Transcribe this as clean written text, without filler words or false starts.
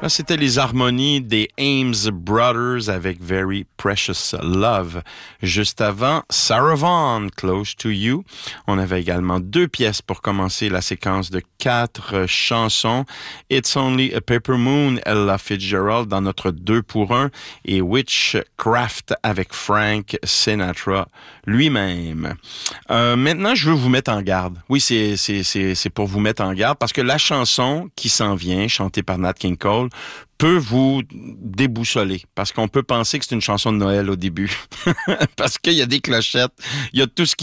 Là, c'était les harmonies des Ames Brothers avec Very Precious Love. Juste avant, Sarah Vaughan, Close to You. On avait également 2 pièces pour commencer la séquence de 4 chansons. It's Only a Paper Moon, Ella Fitzgerald dans notre 2 pour 1 et Witchcraft avec Frank Sinatra lui-même. Maintenant, je veux vous mettre en garde. Oui, c'est pour vous mettre en garde parce que la chanson qui s'en vient, chantée par Nat King Cole, peut vous déboussoler parce qu'on peut penser que c'est une chanson de Noël au début parce qu'il y a des clochettes, il y a tout ce qui